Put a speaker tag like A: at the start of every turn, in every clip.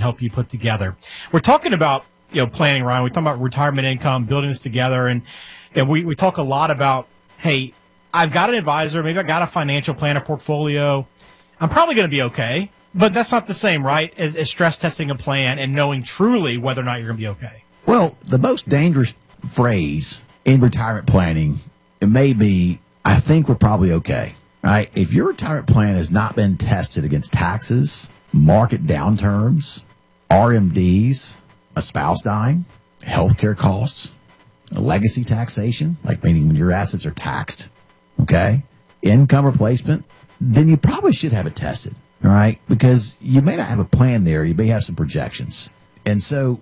A: help you put together. We're talking about, planning, Ryan. We're talking about retirement income, building this together. And we talk a lot about, hey, I've got an advisor. Maybe I got a financial planner portfolio. I'm probably going to be okay. But that's not the same, right, as stress testing a plan and knowing truly whether or not you're going to be okay.
B: Well, the most dangerous phrase in retirement planning, it may be, I think we're probably okay, right? If your retirement plan has not been tested against taxes, market downturns, RMDs, a spouse dying, healthcare costs, legacy taxation, like meaning when your assets are taxed, okay, income replacement, then you probably should have it tested. All right, because you may not have a plan there. You may have some projections. And so,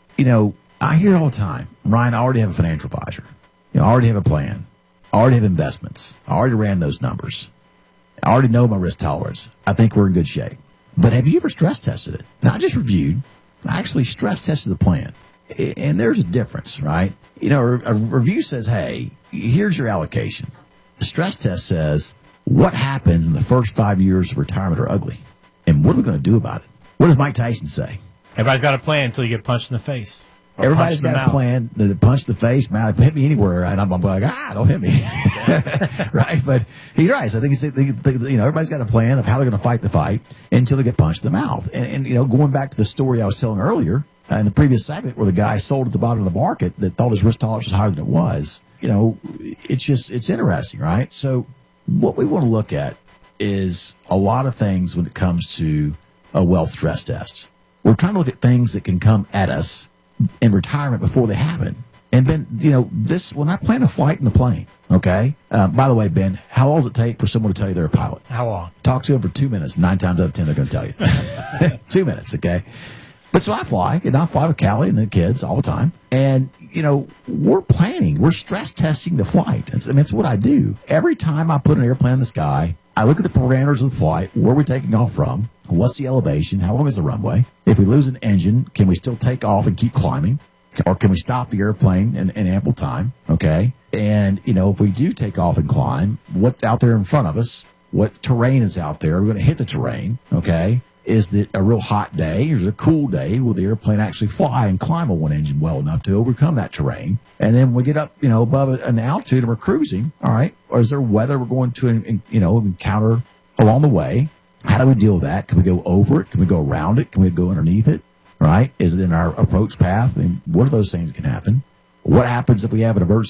B: I hear it all the time. Ryan, I already have a financial advisor. I already have a plan. I already have investments. I already ran those numbers. I already know my risk tolerance. I think we're in good shape. But have you ever stress tested it? Not just reviewed. I actually stress tested the plan. And there's a difference, right? A review says, hey, here's your allocation. The stress test says, what happens in the first 5 years of retirement are ugly? And what are we going to do about it? What does Mike Tyson say?
A: Everybody's got a plan until you get punched in the face.
B: Everybody's got a plan to punch the face, mouth, hit me anywhere, and I'm like, don't hit me. Right? But he's right. So I think everybody's got a plan of how they're going to fight the fight until they get punched in the mouth. And going back to the story I was telling earlier in the previous segment where the guy sold at the bottom of the market that thought his risk tolerance was higher than it was, it's interesting, right? So what we want to look at is a lot of things when it comes to a wealth stress test. We're trying to look at things that can come at us in retirement before they happen. And Ben, when I plan a flight in the plane, okay? By the way, Ben, how long does it take for someone to tell you they're a pilot?
A: How long?
B: Talk to them for 2 minutes. 9 times out of 10, they're going to tell you. 2 minutes, okay? But so I fly, and I fly with Callie and the kids all the time. And, we're planning. We're stress testing the flight. It's what I do. Every time I put an airplane in the sky, I look at the parameters of the flight. Where are we taking off from? What's the elevation? How long is the runway? If we lose an engine, can we still take off and keep climbing? Or can we stop the airplane in ample time? Okay. And, if we do take off and climb, what's out there in front of us? What terrain is out there? We're going to hit the terrain. Okay. Is it a real hot day? Or is it a cool day? Will the airplane actually fly and climb a one engine well enough to overcome that terrain? And then when we get up, above an altitude and we're cruising, all right, or is there weather we're going to, encounter along the way? How do we deal with that? Can we go over it? Can we go around it? Can we go underneath it? All right. Is it in our approach path? What are those things that can happen? What happens if we have an emergency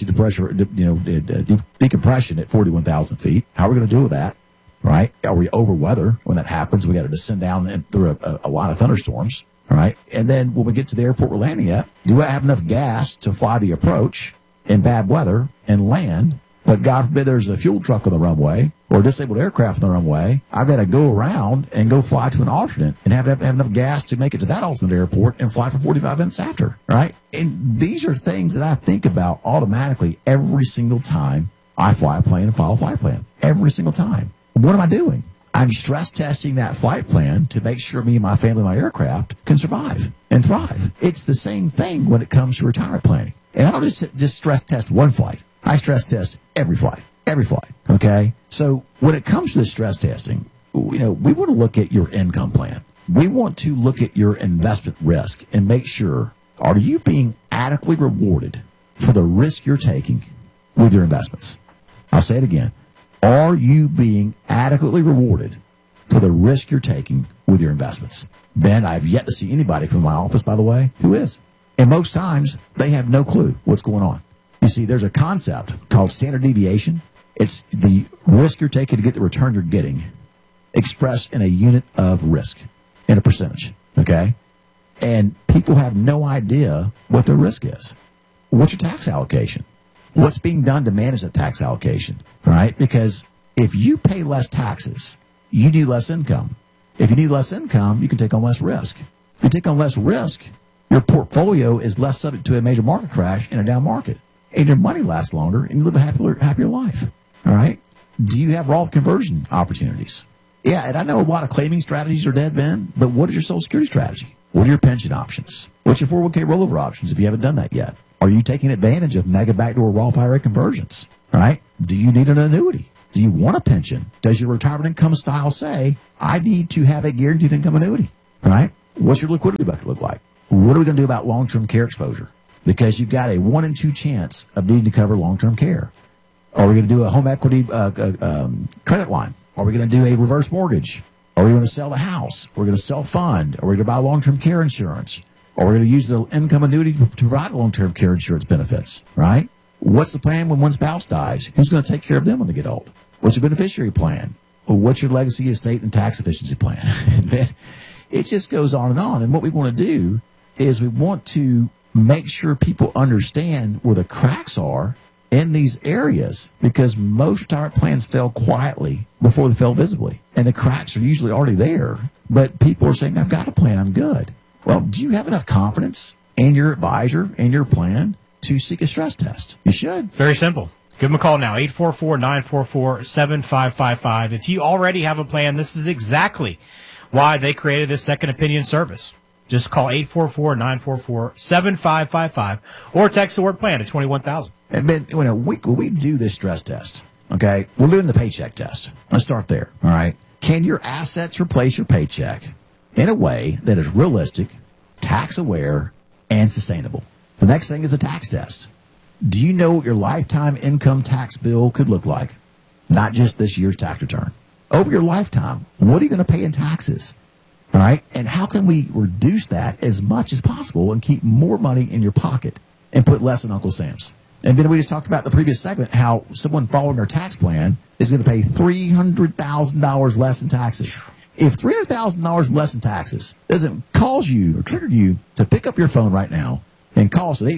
B: decompression at 41,000 feet? How are we going to deal with that? Right? Are we over weather when that happens? We got to descend down through a lot of thunderstorms. All right. And then when we get to the airport we're landing at, do I have enough gas to fly the approach in bad weather and land? But God forbid there's a fuel truck on the runway or a disabled aircraft on the runway. I've got to go around and go fly to an alternate and have enough gas to make it to that alternate airport and fly for 45 minutes after. Right. And these are things that I think about automatically every single time I fly a plane and file a flight plan. Every single time. What am I doing? I'm stress testing that flight plan to make sure me and my family and my aircraft can survive and thrive. It's the same thing when it comes to retirement planning. And I don't just stress test one flight. I stress test every flight. Okay? So when it comes to the stress testing, we want to look at your income plan. We want to look at your investment risk and make sure, are you being adequately rewarded for the risk you're taking with your investments? I'll say it again. Are you being adequately rewarded for the risk you're taking with your investments? Ben, I've yet to see anybody from my office, by the way, who is. And most times, they have no clue what's going on. You see, there's a concept called standard deviation. It's the risk you're taking to get the return you're getting expressed in a unit of risk, in a percentage, okay? And people have no idea what their risk is. What's your tax allocation? What's being done to manage that tax allocation, right? Because if you pay less taxes, you need less income. If you need less income, you can take on less risk. If you take on less risk, your portfolio is less subject to a major market crash in a down market. And your money lasts longer, and you live a happier life, all right? Do you have Roth conversion opportunities? Yeah, and I know a lot of claiming strategies are dead, Ben, but what is your Social Security strategy? What are your pension options? What's your 401k rollover options if you haven't done that yet? Are you taking advantage of mega backdoor Roth IRA conversions? All right? Do you need an annuity? Do you want a pension? Does your retirement income style say, I need to have a guaranteed income annuity? All right? What's your liquidity bucket look like? What are we going to do about long-term care exposure? Because you've got a 1 in 2 chance of needing to cover long-term care. Are we going to do a home equity credit line? Are we going to do a reverse mortgage? Are we going to sell the house? We're going to self-fund. Are we going to buy long-term care insurance? Are we going to use the income annuity to provide long-term care insurance benefits, right? What's the plan when one spouse dies? Who's going to take care of them when they get old? What's your beneficiary plan? Well, what's your legacy, estate, and tax efficiency plan? It just goes on. And what we want to do is we want to make sure people understand where the cracks are in these areas, because most retirement plans fail quietly before they fail visibly. And the cracks are usually already there. But people are saying, I've got a plan, I'm good. Well, do you have enough confidence in your advisor and your plan to seek a stress test? You should.
A: Very simple. Give them a call now, 844-944-7555. If you already have a plan, this is exactly why they created this second opinion service. Just call 844-944-7555 or text the word plan to 21,000.
B: And Ben, when we do this stress test, okay, we're doing the paycheck test. Let's start there, all right? Can your assets replace your paycheck in a way that is realistic, tax-aware, and sustainable? The next thing is the tax test. Do you know what your lifetime income tax bill could look like? Not just this year's tax return. Over your lifetime, what are you going to pay in taxes? All right? And how can we reduce that as much as possible and keep more money in your pocket and put less in Uncle Sam's? And then we just talked about in the previous segment how someone following our tax plan is going to pay $300,000 less in taxes. If $300,000 less in taxes doesn't cause you or trigger you to pick up your phone right now and call us at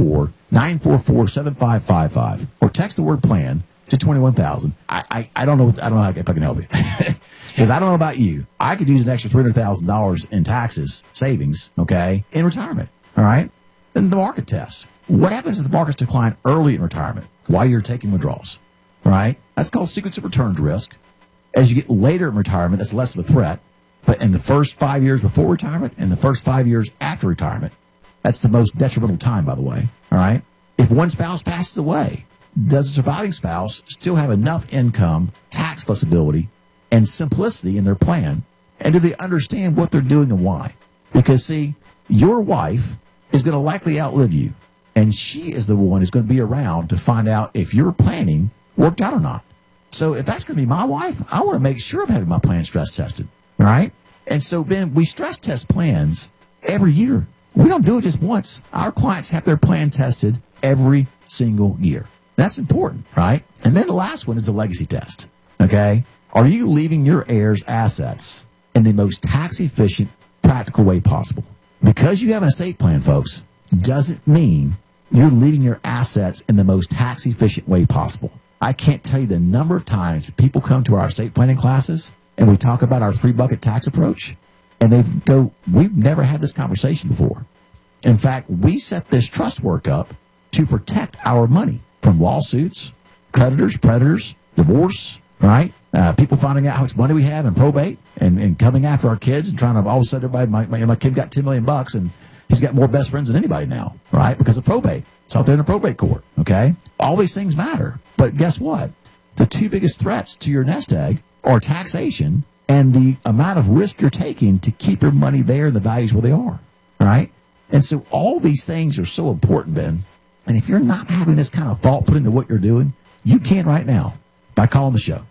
B: 844-944-7555 or text the word plan to 21,000, I don't know if I can help you. Because I don't know about you. I could use an extra $300,000 in taxes savings, okay, in retirement, all right? Then the market test. What happens if the markets decline early in retirement while you're taking withdrawals, right? That's called sequence of returns risk. As you get later in retirement, that's less of a threat. But in the first 5 years before retirement and the first 5 years after retirement, that's the most detrimental time, by the way, all right? If one spouse passes away, does the surviving spouse still have enough income, tax flexibility, and simplicity in their plan? And do they understand what they're doing and why? Because, see, your wife is going to likely outlive you. And she is the one who's going to be around to find out if your planning worked out or not. So if that's going to be my wife, I want to make sure I'm having my plan stress tested. All right? And so, Ben, we stress test plans every year. We don't do it just once. Our clients have their plan tested every single year. That's important, right? And then the last one is the legacy test. Okay? Are you leaving your heirs assets in the most tax-efficient, practical way possible? Because you have an estate plan, folks, doesn't mean you're leaving your assets in the most tax-efficient way possible. I can't tell you the number of times people come to our estate planning classes and we talk about our 3-bucket tax approach, and they go, we've never had this conversation before. In fact, we set this trust work up to protect our money from lawsuits, creditors, predators, divorce, right? People finding out how much money we have in probate and coming after our kids and trying to all of a sudden everybody, my kid got $10 million and he's got more best friends than anybody now, right? Because of probate. It's out there in the probate court, okay? All these things matter. But guess what? The 2 biggest threats to your nest egg are taxation and the amount of risk you're taking to keep your money there and the values where they are, right? And so all these things are so important, Ben. And if you're not having this kind of thought put into what you're doing, you can right now by calling the show.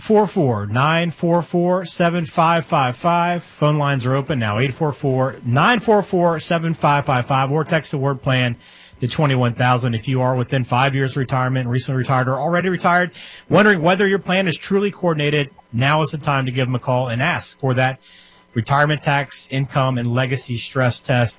A: 844-944-7555. Phone lines are open now, 844-944-7555, or text the word plan to 21,000. If you are within 5 years of retirement, recently retired, or already retired, wondering whether your plan is truly coordinated, now is the time to give them a call and ask for that retirement tax, income, and legacy stress test,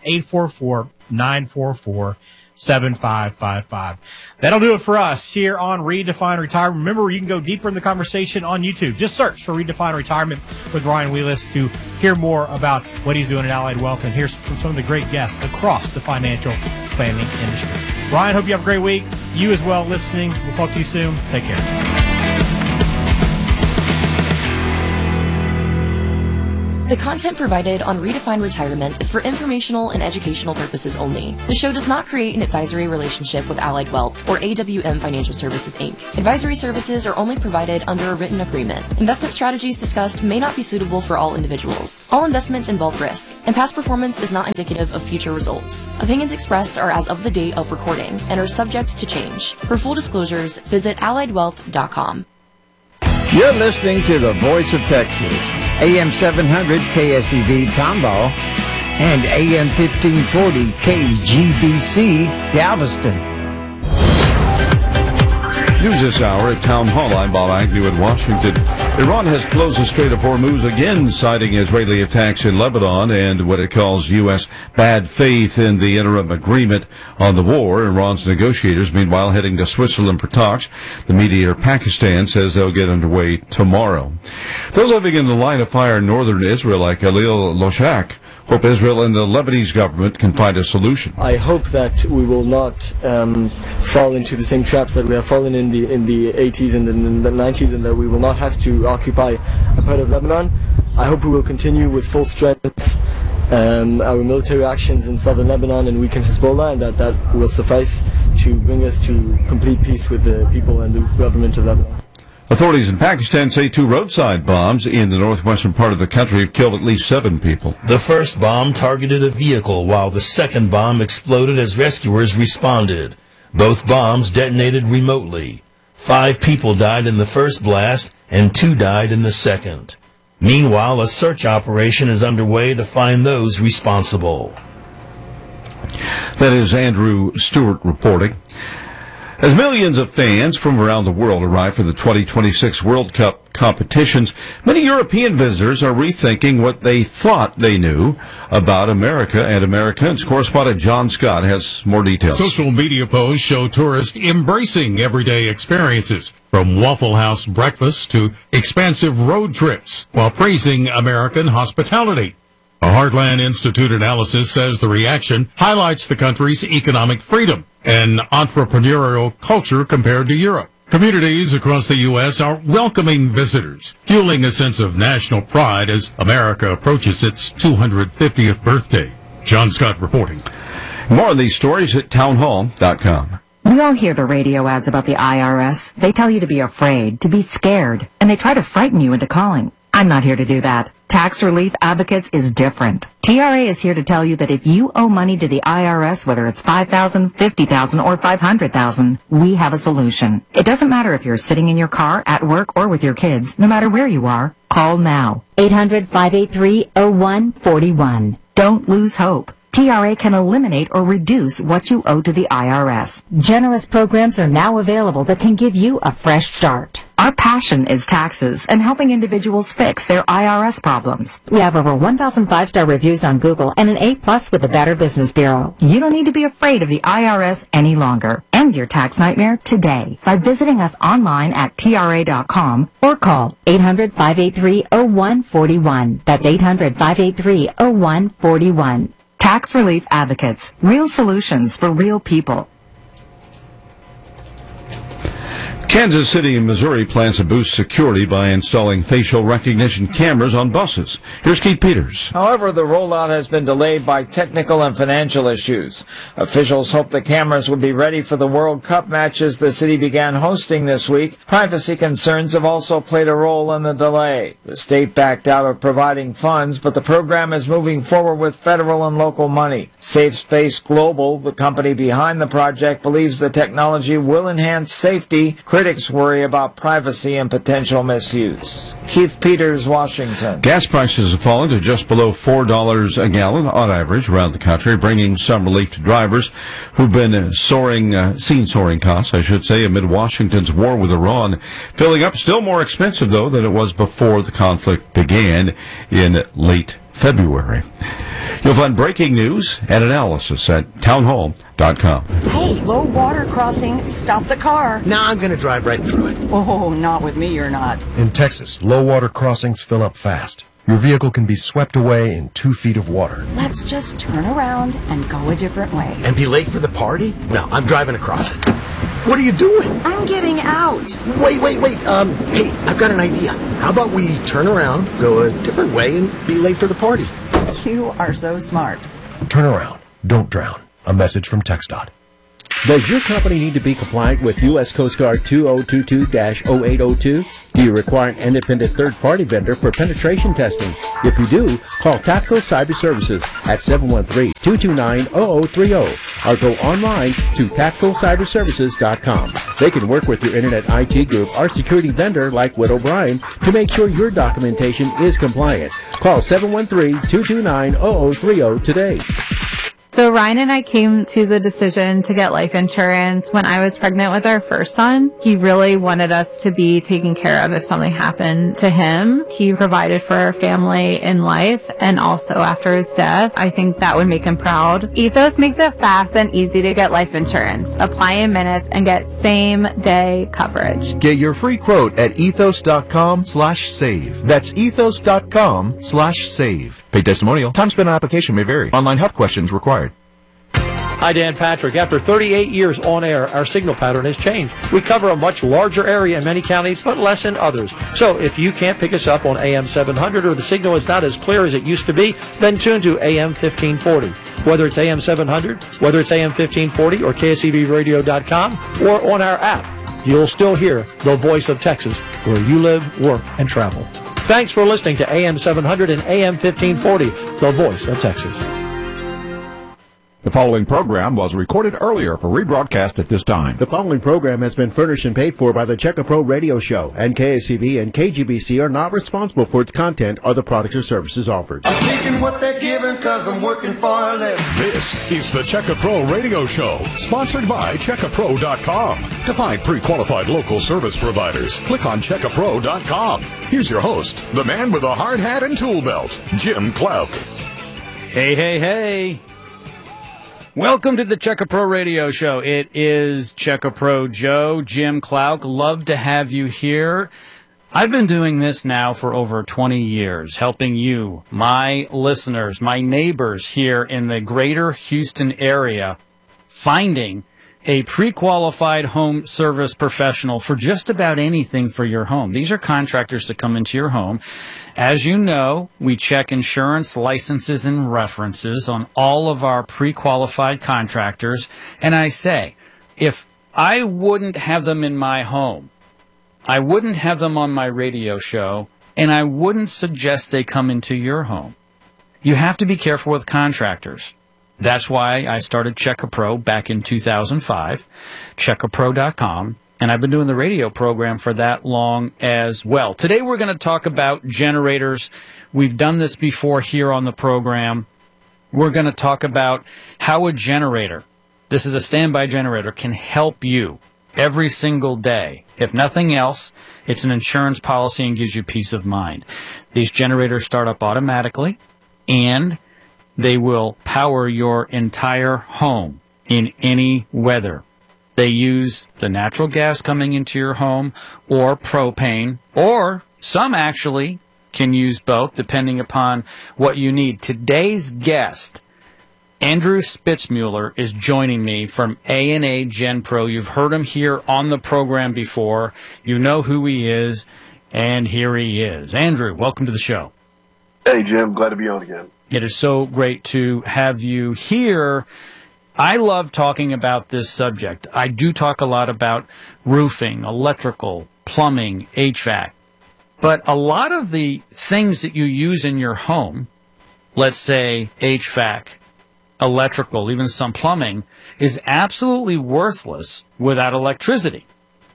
A: 844-944-7555. That'll do it for us here on Redefine Retirement. Remember, you can go deeper in the conversation on YouTube. Just search for Redefine Retirement with Ryan Wheelis to hear more about what he's doing at Allied Wealth and hear from some of the great guests across the financial planning industry. Ryan, hope you have a great week. You as well listening. We'll talk to you soon. Take care.
C: The content provided on Redefine Retirement is for informational and educational purposes only. The show does not create an advisory relationship with Allied Wealth or AWM Financial Services, Inc. Advisory services are only provided under a written agreement. Investment strategies discussed may not be suitable for all individuals. All investments involve risk, and past performance is not indicative of future results. Opinions expressed are as of the date of recording and are subject to change. For full disclosures, visit alliedwealth.com.
D: You're listening to the Voice of Texas, AM 700 KSEV Tomball and AM 1540 KGBC Galveston.
E: News this hour at Town Hall. I'm Bob Agnew in Washington. Iran has closed the Strait of Hormuz again, citing Israeli attacks in Lebanon and what it calls U.S. bad faith in the interim agreement on the war. Iran's negotiators, meanwhile, heading to Switzerland for talks. The mediator, Pakistan, says they'll get underway tomorrow. Those living in the line of fire in northern Israel, like Khalil Loshak, hope Israel and the Lebanese government can find a solution.
F: I hope that we will not fall into the same traps that we have fallen in the 80s and in the 90s, and that we will not have to occupy a part of Lebanon. I hope we will continue with full strength our military actions in southern Lebanon and weaken Hezbollah, and that will suffice to bring us to complete peace with the people and the government of Lebanon.
E: Authorities in Pakistan say 2 roadside bombs in the northwestern part of the country have killed at least 7 people.
G: The first bomb targeted a vehicle, while the second bomb exploded as rescuers responded. Both bombs detonated remotely. 5 people died in the first blast, and 2 died in the second. Meanwhile, a search operation is underway to find those responsible.
E: That is Andrew Stewart reporting. As millions of fans from around the world arrive for the 2026 World Cup competitions, many European visitors are rethinking what they thought they knew about America and Americans. Correspondent John Scott has more details.
H: Social media posts show tourists embracing everyday experiences, from Waffle House breakfasts to expansive road trips, while praising American hospitality. A Heartland Institute analysis says the reaction highlights the country's economic freedom and entrepreneurial culture compared to Europe. Communities across the U.S. are welcoming visitors, fueling a sense of national pride as America approaches its 250th birthday. John Scott reporting.
E: More on these stories at townhall.com.
I: We all hear the radio ads about the IRS. They tell you to be afraid, to be scared, and they try to frighten you into calling. I'm not here to do that. Tax Relief Advocates is different. TRA is here to tell you that if you owe money to the IRS, whether it's $5,000, $50,000, or $500,000, we have a solution. It doesn't matter if you're sitting in your car, at work, or with your kids. No matter where you are, call now. 800-583-0141. Don't lose hope. TRA can eliminate or reduce what you owe to the IRS. Generous programs are now available that can give you a fresh start. Our passion is taxes and helping individuals fix their IRS problems. We have over 1,000 5-star reviews on Google and an A+ with the Better Business Bureau. You don't need to be afraid of the IRS any longer. End your tax nightmare today by visiting us online at TRA.com or call 800-583-0141. That's 800-583-0141. Tax Relief Advocates. Real solutions for real people.
E: Kansas City, Missouri plans to boost security by installing facial recognition cameras on buses. Here's Keith Peters.
D: However, the rollout has been delayed by technical and financial issues. Officials hope the cameras will be ready for the World Cup matches the city began hosting this week. Privacy concerns have also played a role in the delay. The state backed out of providing funds, but the program is moving forward with federal and local money. Safe Space Global, the company behind the project, believes the technology will enhance safety. Critics worry about privacy and potential misuse. Keith Peters, Washington.
E: Gas prices have fallen to just below $4 a gallon on average around the country, bringing some relief to drivers who've been seen soaring costs, I should say, amid Washington's war with Iran. Filling up still more expensive, though, than it was before the conflict began in late February. You'll find breaking news and analysis at townhall.com.
J: Hey, low water crossing, stop the car.
K: Nah, I'm going to drive right through it.
J: Oh, not with me, you're not.
K: In Texas, low water crossings fill up fast. Your vehicle can be swept away in 2 feet of water.
J: Let's just turn around and go a different way.
K: And be late for the party? No, I'm driving across it.
L: What are you doing?
J: I'm getting out.
L: Wait. Hey, I've got an idea. How about we turn around, go a different way, and be late for the party?
J: You are so smart.
K: Turn around. Don't drown. A message from TxDOT.
M: Does your company need to be compliant with U.S. Coast Guard 2022-0802? Do you require an independent third-party vendor for penetration testing? If you do, call Tactical Cyber Services at 713-229-0030 or go online to tacticalcyberservices.com. They can work with your Internet IT group or security vendor like Witt O'Brien to make sure your documentation is compliant. Call 713-229-0030 today.
N: So Ryan and I came to the decision to get life insurance when I was pregnant with our first son. He really wanted us to be taken care of if something happened to him. He provided for our family in life and also after his death. I think that would make him proud. Ethos makes it fast and easy to get life insurance. Apply in minutes and get same-day coverage.
O: Get your free quote at ethos.com/save. That's ethos.com/save. Paid testimonial. Time spent on application may vary. Online health questions required.
P: Hi, Dan Patrick. After 38 years on air, our signal pattern has changed. We cover a much larger area in many counties, but less in others. So if you can't pick us up on AM 700 or the signal is not as clear as it used to be, then tune to AM 1540. Whether it's AM 700, whether it's AM 1540 or KSEVradio.com or on our app, you'll still hear the voice of Texas where you live, work, and travel. Thanks for listening to AM 700 and AM 1540, the voice of Texas.
Q: The following program was recorded earlier for rebroadcast at this time.
M: The following program has been furnished and paid for by the Checker Pro Radio Show, and KSCV and KGBC are not responsible for its content or the products or services offered.
R: I'm taking what they're giving because I'm working for a living.
S: This is the Checker Pro Radio Show, sponsored by CheckerPro.com. To find pre-qualified local service providers, click on CheckerPro.com. Here's your host, the man with a hard hat and tool belt, Jim Clark.
T: Hey. Welcome to the Checker Pro Radio Show. It is Checker Pro Joe, Jim Clark. Love to have you here. I've been doing this now for over 20 years, helping you, my listeners, my neighbors here in the greater Houston area, finding a pre-qualified home service professional for just about anything for your home. These are contractors that come into your home. As you know, we check insurance, licenses, and references on all of our pre-qualified contractors. And I say, if I wouldn't have them in my home, I wouldn't have them on my radio show, and I wouldn't suggest they come into your home. You have to be careful with contractors. That's why I started Checker Pro back in 2005, CheckerPro.com. And I've been doing the radio program for that long as well. Today we're going to talk about generators. We've done this before here on the program. We're going to talk about how a generator, this is a standby generator, can help you every single day. If nothing else, it's an insurance policy and gives you peace of mind. These generators start up automatically, and they will power your entire home in any weather. They use the natural gas coming into your home or propane, or some actually can use both depending upon what you need. Today's guest, Andrew Spitzmuller, is joining me from A&A Gen Pro. You've heard him here on the program before. You know who he is, and here he is. Andrew, welcome to the show.
U: Hey, Jim. Glad to be on again.
T: It is so great to have you here. I love talking about this subject. I do talk a lot about roofing, electrical, plumbing, HVAC. But a lot of the things that you use in your home, let's say HVAC, electrical, even some plumbing, is absolutely worthless without electricity.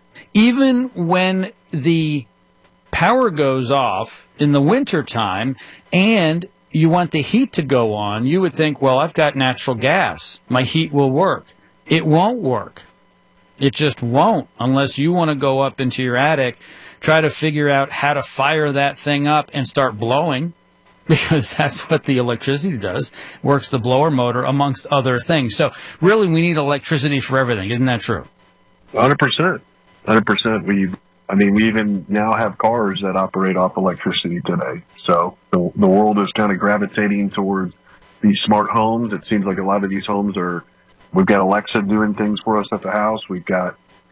T: Even when the power goes off in the wintertime and you want the heat to go on, you would think, well, I've got natural gas. My heat will work. It won't work. It just won't unless you want to go up into your attic, try to figure out how to fire that thing up and start blowing, because that's what the electricity does, works the blower motor, amongst other things. So really, we need electricity for everything. Isn't that true?
U: 100%. 100%. We even now have cars that operate off electricity today. So the world is kind of gravitating towards these smart homes. It seems like a lot of these homes we've got Alexa doing things for us at the house. We've got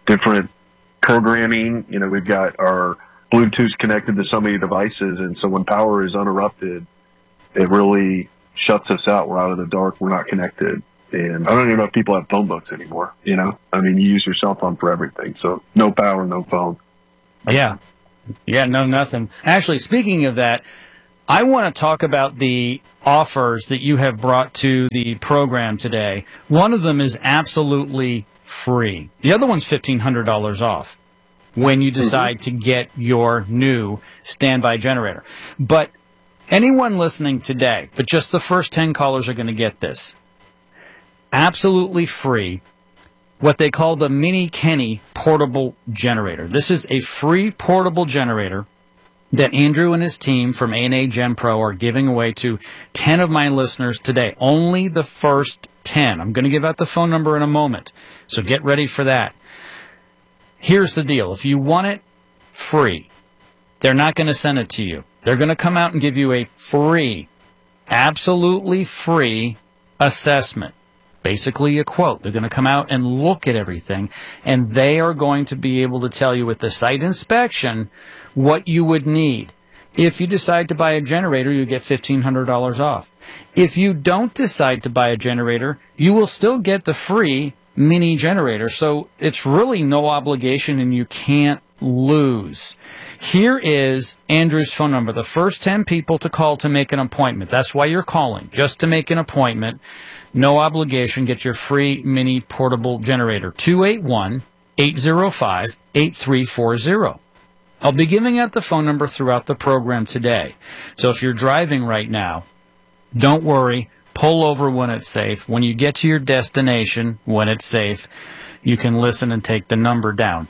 U: different programming. You know, we've got our Bluetooth connected to so many devices, and so when power is uninterrupted, it really shuts us out. We're out of the dark. We're not connected. And I don't even know if people have phone books anymore, you know? I mean, you use your cell phone for everything. So no power, no phone.
T: Yeah. Yeah, no, nothing. Actually, speaking of that, I want to talk about the offers that you have brought to the program today. One of them is absolutely free. The other one's $1,500 off when you decide to get your new standby generator. But anyone listening today, but just the first 10 callers are going to get this. Absolutely free, what they call the Mini Kenny portable generator. This is a free portable generator that Andrew and his team from A&A Gen Pro are giving away to 10 of my listeners today. Only the first 10. I'm going to give out the phone number in a moment, so get ready for that. Here's the deal. If you want it free, they're not going to send it to you. They're going to come out and give you a free, absolutely free assessment. Basically a quote. They're going to come out and look at everything, and they are going to be able to tell you with the site inspection what you would need. If you decide to buy a generator, you get $1,500 off. If you don't decide to buy a generator, you will still get the free mini generator. So it's really no obligation, and you can't lose. Here is Andrew's phone number. The first 10 people to call to make an appointment. That's why you're calling, just to make an appointment. No obligation. Get your free mini portable generator. 281-805-8340. I'll be giving out the phone number throughout the program today. So if you're driving right now, don't worry. Pull over when it's safe. When you get to your destination, when it's safe, you can listen and take the number down.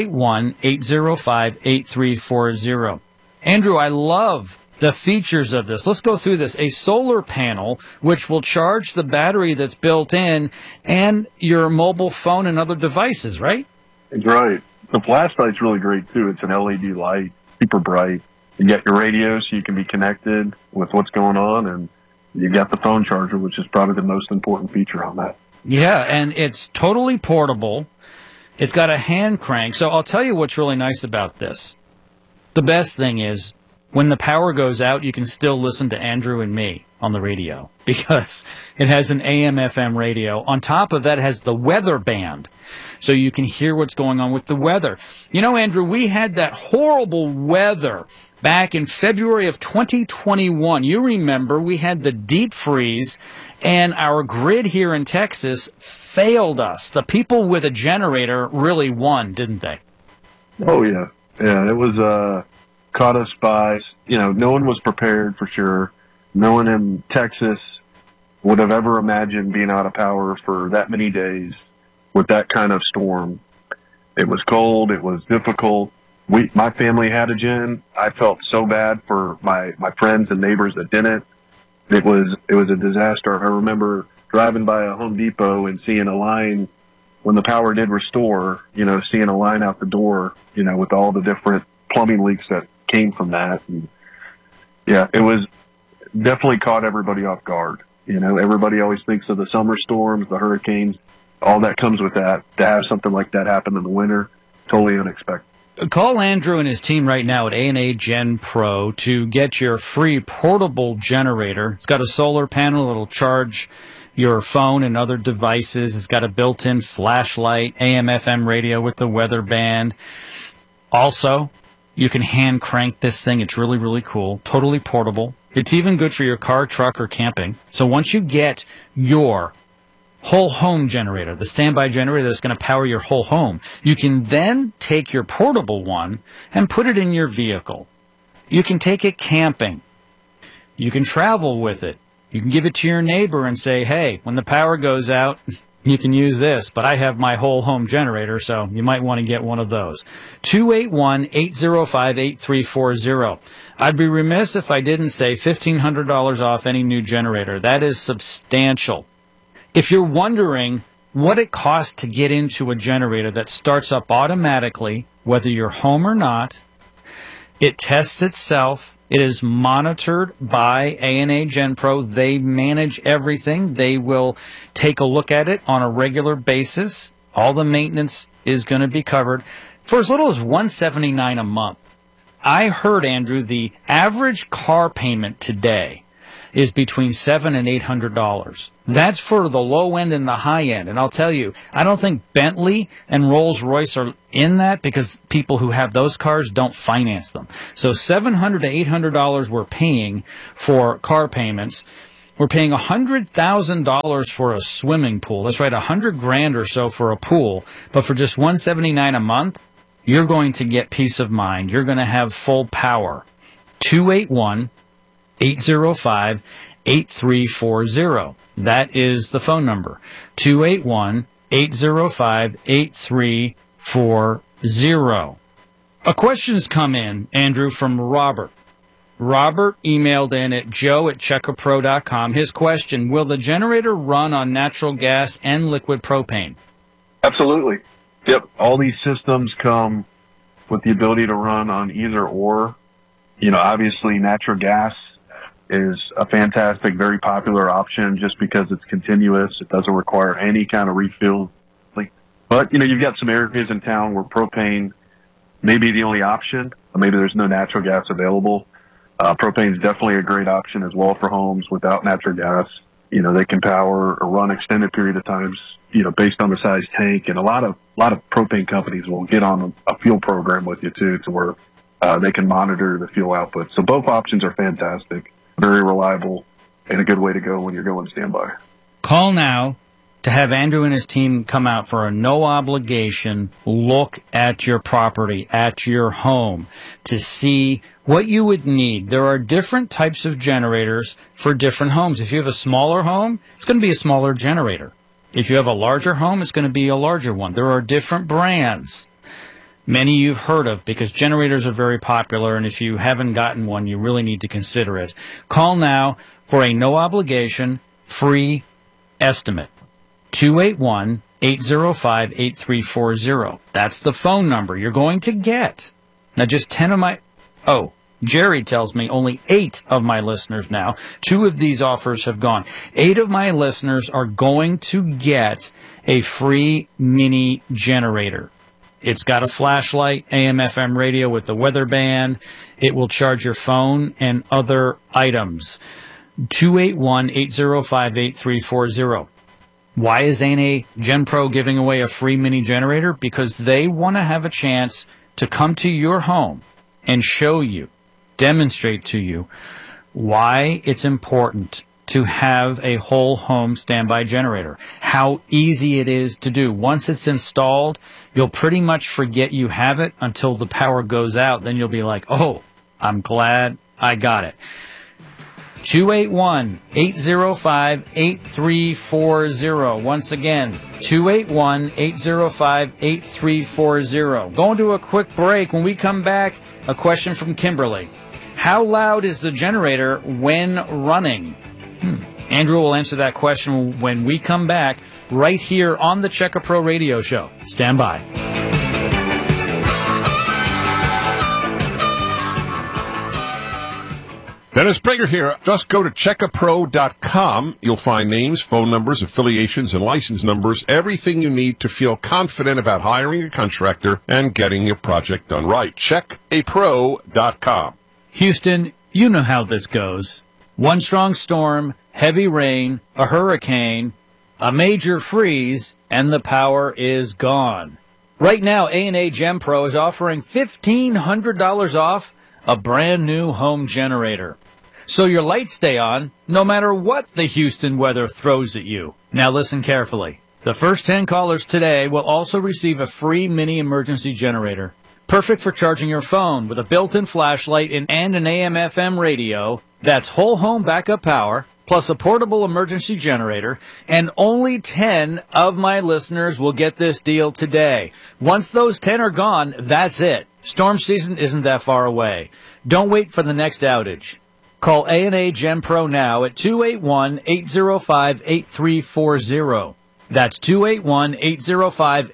T: 281-805-8340. Andrew, I love the features of this. Let's go through this. A solar panel, which will charge the battery that's built in and your mobile phone and other devices, right?
U: That's right. The flashlight's really great, too. It's an LED light, super bright. You get your radio so you can be connected with what's going on, and you got the phone charger, which is probably the most important feature on that.
T: Yeah, and it's totally portable. It's got a hand crank. So I'll tell you what's really nice about this. The best thing is, when the power goes out, you can still listen to Andrew and me on the radio because it has an AM/FM radio. On top of that, it has the weather band, so you can hear what's going on with the weather. You know, Andrew, we had that horrible weather back in February of 2021. You remember we had the deep freeze, and our grid here in Texas failed us. The people with a generator really won, didn't they?
U: Oh, yeah. Yeah, it was caught us by, no one was prepared for sure. No one in Texas would have ever imagined being out of power for that many days with that kind of storm. It was cold. It was difficult. My family had a gen. I felt so bad for my friends and neighbors that didn't. It was a disaster. I remember driving by a Home Depot and seeing a line when the power did restore, seeing a line out the door, with all the different plumbing leaks that came from that. And yeah, it was definitely caught everybody off guard. Everybody always thinks of the summer storms, the hurricanes, all that comes with that. To have something like that happen in the winter, totally unexpected.
T: Call Andrew and his team right now at A&A Gen Pro to get your free portable generator. It's got a solar panel that'll charge your phone and other devices. It's got a built-in flashlight, AM/FM radio with the weather band. Also, you can hand crank this thing. It's really, really cool. Totally portable. It's even good for your car, truck, or camping. So once you get your whole home generator, the standby generator that's going to power your whole home, you can then take your portable one and put it in your vehicle. You can take it camping. You can travel with it. You can give it to your neighbor and say, hey, when the power goes out, you can use this, but I have my whole home generator, so you might want to get one of those. 281-805-8340. I'd be remiss if I didn't say $1,500 off any new generator. That is substantial. If you're wondering what it costs to get into a generator that starts up automatically, whether you're home or not, it tests itself. It is monitored by A&A Gen Pro. They manage everything. They will take a look at it on a regular basis. All the maintenance is going to be covered for as little as $179 a month. I heard, Andrew, the average car payment today is between $700 and $800. That's for the low end and the high end. And I'll tell you, I don't think Bentley and Rolls-Royce are in that because people who have those cars don't finance them. So $700 to $800 we're paying for car payments. We're paying $100,000 for a swimming pool. That's right, $100,000 or so for a pool. But for just $179 a month, you're going to get peace of mind. You're going to have full power. 281-805-8340. That is the phone number. 281-805-8340. A question's come in, Andrew, from Robert. Robert emailed in at joe@checkapro.com. His question, will the generator run on natural gas and liquid propane?
U: Absolutely. Yep. All these systems come with the ability to run on either or. You know, obviously natural gas is a fantastic, very popular option just because it's continuous. It doesn't require any kind of refuel. But, you know, you've got some areas in town where propane may be the only option. Maybe there's no natural gas available. Propane is definitely a great option as well for homes without natural gas. You know, they can power or run extended period of times, you know, based on the size tank. And a lot of propane companies will get on a fuel program with you too, to where they can monitor the fuel output. So both options are fantastic, very reliable, and a good way to go when you're going standby.
T: Call now to have Andrew and his team come out for a no-obligation look at your property, at your home, to see what you would need. There are different types of generators for different homes. If you have a smaller home, it's going to be a smaller generator. If you have a larger home, it's going to be a larger one. There are different brands. Many you've heard of because generators are very popular, and if you haven't gotten one, you really need to consider it. Call now for a no-obligation, free estimate. 281-805-8340. That's the phone number you're going to get. Now, just 10 of my... Oh, Jerry tells me only 8 of my listeners now. 2 of these offers have gone. 8 of my listeners are going to get a free mini generator. It's got a flashlight, AM/FM radio with the weather band. It will charge your phone and other items. 281-805-8340. Why is A&A GenPro giving away a free mini generator? Because they want to have a chance to come to your home and show you, demonstrate to you why it's important to have a whole home standby generator, how easy it is to do. Once it's installed, you'll pretty much forget you have it until the power goes out. Then you'll be like, oh, I'm glad I got it. 281-805-8340. Once again, 281-805-8340. Going to a quick break. When we come back, a question from Kimberly. How loud is the generator when running? Andrew will answer that question when we come back right here on the Check A Pro Radio Show. Stand by.
B: Dennis Prager here. Just go to checkapro.com. You'll find names, phone numbers, affiliations, and license numbers, everything you need to feel confident about hiring a contractor and getting your project done right. Checkapro.com.
T: Houston, you know how this goes. One strong storm, heavy rain, a hurricane, a major freeze, and the power is gone. Right now, A&A GenPro is offering $1,500 off a brand new home generator. So your lights stay on no matter what the Houston weather throws at you. Now listen carefully. The first 10 callers today will also receive a free mini emergency generator. Perfect for charging your phone with a built-in flashlight and an AM/FM radio. That's whole home backup power, plus a portable emergency generator, and only 10 of my listeners will get this deal today. Once those 10 are gone, that's it. Storm season isn't that far away. Don't wait for the next outage. Call A&A GenPro now at 281-805-8340. That's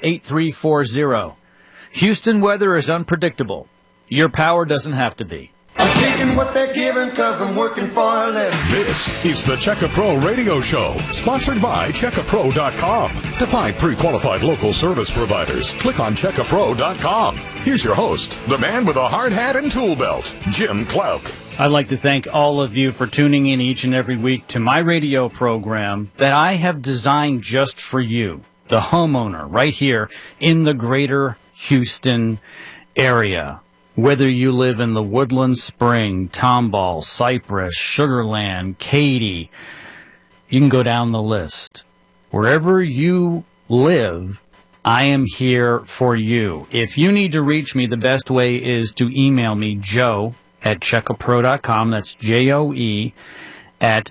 T: 281-805-8340. Houston weather is unpredictable. Your power doesn't have to be.
R: I'm taking what they're giving because I'm working for a living.
S: This is the Checka Pro Radio Show, sponsored by CheckaPro.com. To find pre-qualified local service providers, click on CheckaPro.com. Here's your host, the man with a hard hat and tool belt, Jim Clouk.
T: I'd like to thank all of you for tuning in each and every week to my radio program that I have designed just for you, the homeowner, right here in the greater Houston area. Whether you live in the Woodland Spring, Tomball, Cypress, Sugarland, Katy, you can go down the list. Wherever you live, I am here for you. If you need to reach me, the best way is to email me, joe@checkapro.com. That's JOE at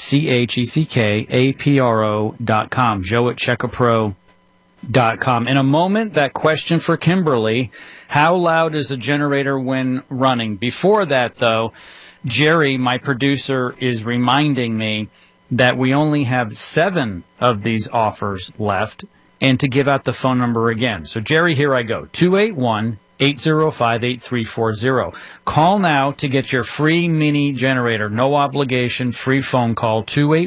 T: CHECKAPRO.com. Joe@checkapro.com. In a moment, that question for Kimberly: how loud is a generator when running? Before that, though, Jerry, my producer, is reminding me that we only have 7 of these offers left, and to give out the phone number again. So, Jerry, here I go. 281-805-8340. Call now to get your free mini generator. No obligation, free phone call,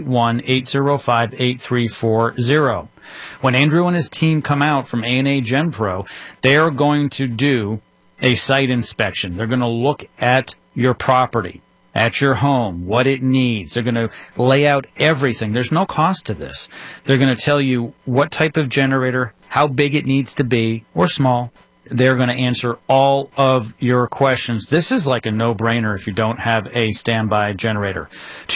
T: 281-805-8340. When Andrew and his team come out from A&A GenPro, they are going to do a site inspection. They're going to look at your property, at your home, what it needs. They're going to lay out everything. There's no cost to this. They're going to tell you what type of generator, how big it needs to be, or small. They're going to answer all of your questions. This is like a no-brainer if you don't have a standby generator.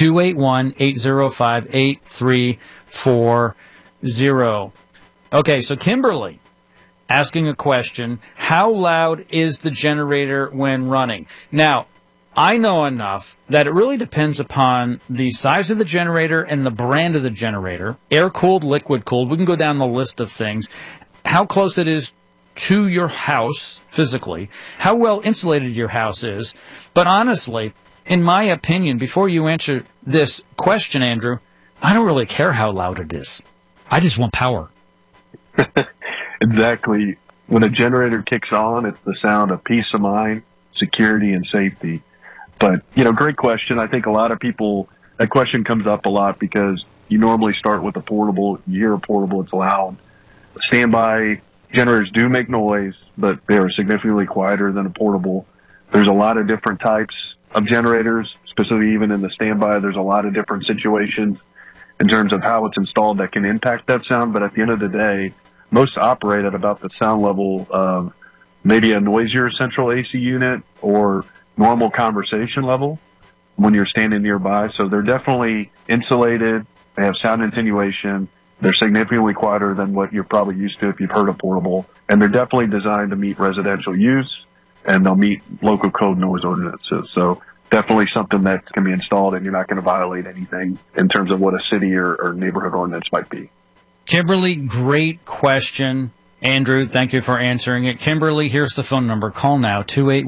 T: 281-805-8340. Okay, so Kimberly asking a question: how loud is the generator when running? Now, I know enough that it really depends upon the size of the generator and the brand of the generator. Air-cooled, liquid-cooled. We can go down the list of things. How close it is to your house physically, how well insulated your house is. But honestly, in my opinion, before you answer this question, Andrew, I don't really care how loud it is. I just want power.
U: Exactly. When a generator kicks on, it's the sound of peace of mind, security, and safety. But, great question. I think a lot of people, that question comes up a lot because you normally start with a portable. You hear a portable, it's loud. Standby generators do make noise, but they are significantly quieter than a portable. There's a lot of different types of generators, specifically even in the standby. There's a lot of different situations in terms of how it's installed that can impact that sound. But at the end of the day, most operate at about the sound level of maybe a noisier central AC unit or normal conversation level when you're standing nearby. So they're definitely insulated. They have sound attenuation. They're significantly quieter than what you're probably used to if you've heard a portable. And they're definitely designed to meet residential use, and they'll meet local code noise ordinances. So definitely something that can be installed, and you're not going to violate anything in terms of what a city or neighborhood ordinance might be.
T: Kimberly, great question. Andrew, thank you for answering it. Kimberly, here's the phone number. Call now,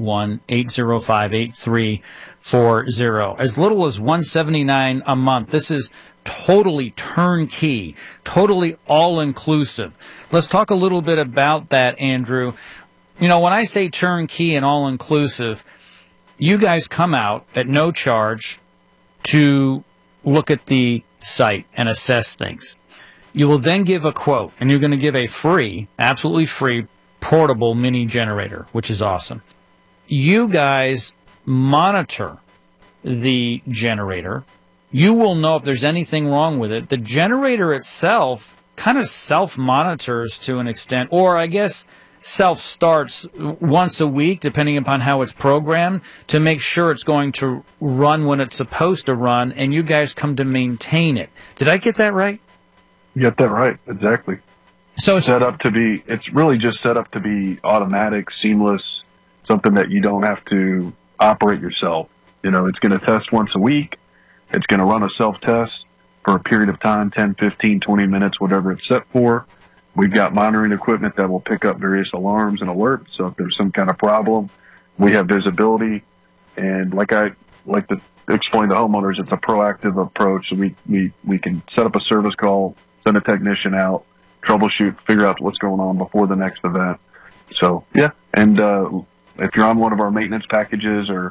T: 281-805-8340. As little as $179 a month. This is totally turnkey, totally all-inclusive. Let's talk a little bit about that, Andrew. When I say turnkey and all-inclusive, you guys come out at no charge to look at the site and assess things. You will then give a quote, and you're going to give a free, absolutely free, portable mini generator, which is awesome. You guys monitor the generator. You will know if there's anything wrong with it. The generator itself kind of self-monitors to an extent, or I guess self-starts once a week, depending upon how it's programmed, to make sure it's going to run when it's supposed to run, and you guys come to maintain it. Did I get that right?
U: You got that right, exactly.
T: So
U: it's really just set up to be automatic, seamless, something that you don't have to operate yourself. It's going to test once a week. It's going to run a self-test for a period of time, 10, 15, 20 minutes, whatever it's set for. We've got monitoring equipment that will pick up various alarms and alerts. So if there's some kind of problem, we have visibility. And like I like to explain to homeowners, it's a proactive approach. So we can set up a service call, send a technician out, troubleshoot, figure out what's going on before the next event. So, yeah. And if you're on one of our maintenance packages or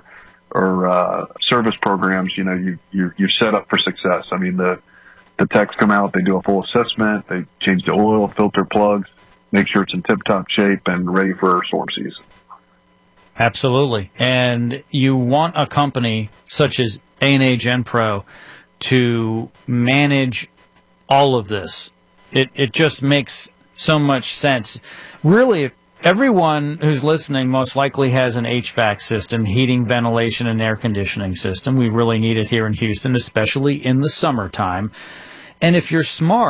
U: service programs, you're set up for success. I mean, the techs come out, they do a full assessment, they change the oil, filter plugs, make sure it's in tip-top shape and ready for storm season.
T: Absolutely. And you want a company such as A&A GenPro to manage all of this. It just makes so much sense. Really, everyone who's listening most likely has an HVAC system, heating, ventilation, and air conditioning system. We really need it here in Houston, especially in the summertime. And if you're smart,